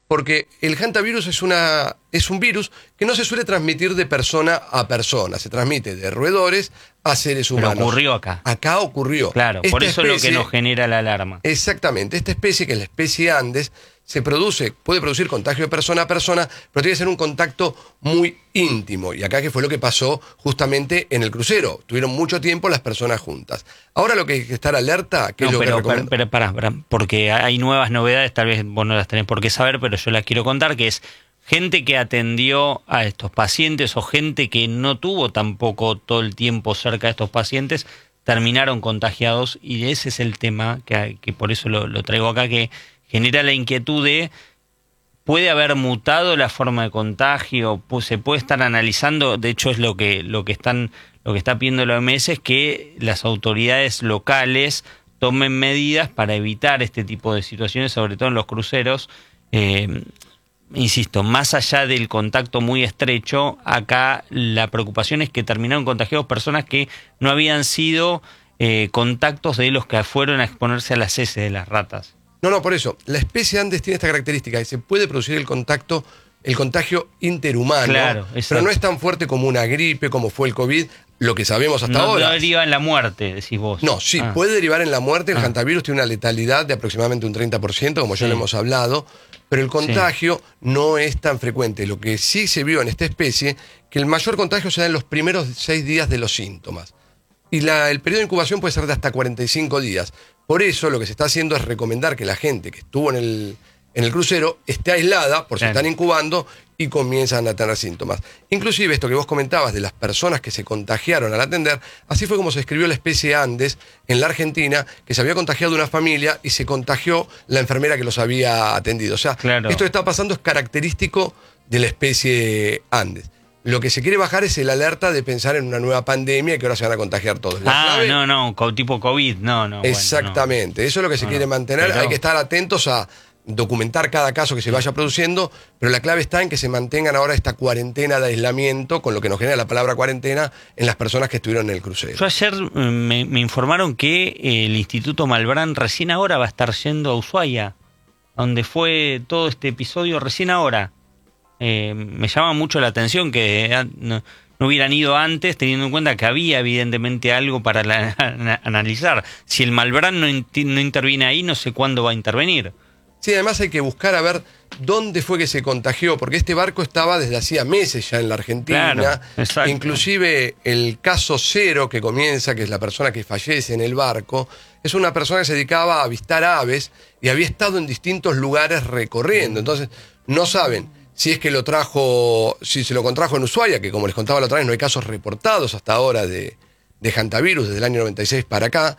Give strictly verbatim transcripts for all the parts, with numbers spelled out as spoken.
porque el hantavirus es, una, es un virus que no se suele transmitir de persona a persona, se transmite de roedores a seres humanos. Pero ocurrió acá. Acá ocurrió. Claro, esta por eso especie, es lo que nos genera la alarma. Exactamente, esta especie, que es la especie Andes, se produce, puede producir contagio de persona a persona, pero tiene que ser un contacto muy íntimo. Y acá que fue lo que pasó justamente en el crucero. Tuvieron mucho tiempo las personas juntas. Ahora lo que hay que estar alerta, que no, es lo pero, que recomiendo. pero, pero, pará, pará, porque hay nuevas novedades, tal vez vos no las tenés por qué saber, pero yo las quiero contar, que es gente que atendió a estos pacientes o gente que no tuvo tampoco todo el tiempo cerca de estos pacientes, terminaron contagiados, y ese es el tema, que, que por eso lo, lo traigo acá, que genera la inquietud de, ¿puede haber mutado la forma de contagio? Pues se puede estar analizando, de hecho es lo que, lo que están, lo que está pidiendo la O M S, es que las autoridades locales tomen medidas para evitar este tipo de situaciones, sobre todo en los cruceros. Eh, insisto, más allá del contacto muy estrecho, acá la preocupación es que terminaron contagiados personas que no habían sido eh, contactos de los que fueron a exponerse a las heces de las ratas. No, no, por eso. La especie Andes tiene esta característica, que se puede producir el contacto, el contagio interhumano, claro, pero no es tan fuerte como una gripe, como fue el COVID, lo que sabemos hasta no, ahora. No deriva en la muerte, decís vos. No, sí, ah. puede derivar en la muerte. El ah. hantavirus tiene una letalidad de aproximadamente un treinta por ciento, como sí. ya lo hemos hablado, pero el contagio sí. no es tan frecuente. Lo que sí se vio en esta especie, que el mayor contagio se da en los primeros seis días de los síntomas. Y la, el periodo de incubación puede ser de hasta cuarenta y cinco días. Por eso lo que se está haciendo es recomendar que la gente que estuvo en el, en el crucero esté aislada, por si claro. están incubando y comienzan a tener síntomas. Inclusive esto que vos comentabas de las personas que se contagiaron al atender, así fue como se escribió la especie Andes en la Argentina, que se había contagiado una familia y se contagió la enfermera que los había atendido. O sea, claro. esto que está pasando es característico de la especie Andes. Lo que se quiere bajar es el alerta de pensar en una nueva pandemia y que ahora se van a contagiar todos. La ah, clave, no, no, tipo COVID, no, no. Exactamente, bueno, no. Eso es lo que se no, quiere mantener. Pero... hay que estar atentos a documentar cada caso que se vaya produciendo, pero la clave está en que se mantengan ahora esta cuarentena de aislamiento, con lo que nos genera la palabra cuarentena, en las personas que estuvieron en el crucero. Yo ayer me, me informaron que el Instituto Malbrán recién ahora va a estar yendo a Ushuaia, donde fue todo este episodio recién ahora. Eh, me llama mucho la atención que no, no hubieran ido antes, teniendo en cuenta que había evidentemente algo para la, a, analizar. Si el Malbrán no, in, no interviene ahí, no sé cuándo va a intervenir. Sí, además hay que buscar a ver dónde fue que se contagió, porque este barco estaba desde hacía meses ya en la Argentina. Claro, inclusive el caso cero que comienza, que es la persona que fallece en el barco, es una persona que se dedicaba a avistar aves y había estado en distintos lugares recorriendo. Entonces, no saben si es que lo trajo, si se lo contrajo en Ushuaia, que como les contaba la otra vez, no hay casos reportados hasta ahora de, de hantavirus desde el año noventa y seis para acá,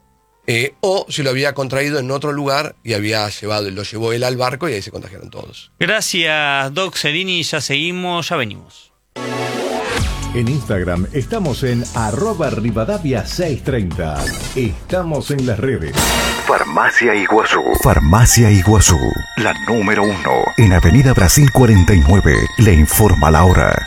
eh, o si lo había contraído en otro lugar y había llevado, lo llevó él al barco y ahí se contagiaron todos. Gracias, Doc Zerini, ya seguimos, ya venimos. En Instagram estamos en arroba Rivadavia seiscientos treinta. Estamos en las redes. Farmacia Iguazú. Farmacia Iguazú, la número uno. En Avenida Brasil cuarenta y nueve. Le informa la hora.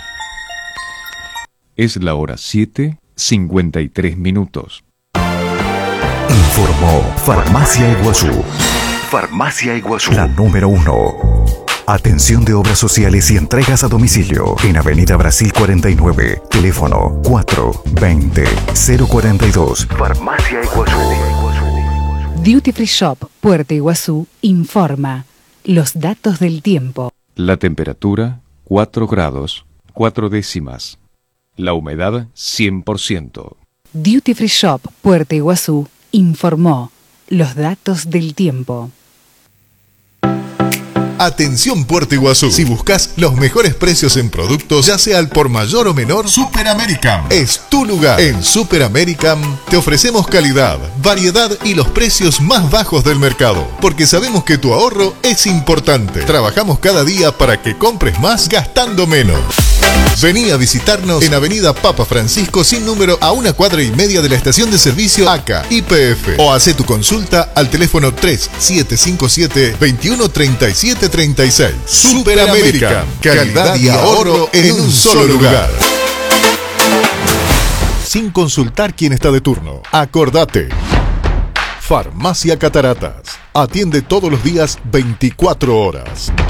Es la hora siete, cincuenta y tres minutos. Informó Farmacia Iguazú. Farmacia Iguazú, la número uno. Atención de obras sociales y entregas a domicilio en Avenida Brasil cuarenta y nueve. Teléfono cuatro veinte cero cuarenta y dos. Farmacia Iguazú. Duty Free Shop Puerto Iguazú informa los datos del tiempo. La temperatura cuatro grados, cuatro décimas. La humedad cien por ciento. Duty Free Shop Puerto Iguazú informó los datos del tiempo. Atención Puerto Iguazú, si buscas los mejores precios en productos, ya sea al por mayor o menor, Super American es tu lugar. En Super American te ofrecemos calidad, variedad y los precios más bajos del mercado, porque sabemos que tu ahorro es importante. Trabajamos cada día para que compres más gastando menos. Vení a visitarnos en Avenida Papa Francisco sin número, a una cuadra y media de la estación de servicio A C A Y P F, o hace tu consulta al teléfono tres siete cinco siete, veintiuno treinta y siete treinta y seis. Super American, calidad y ahorro en un solo lugar. Sin consultar quién está de turno. Acordate. Farmacia Cataratas. Atiende todos los días veinticuatro horas.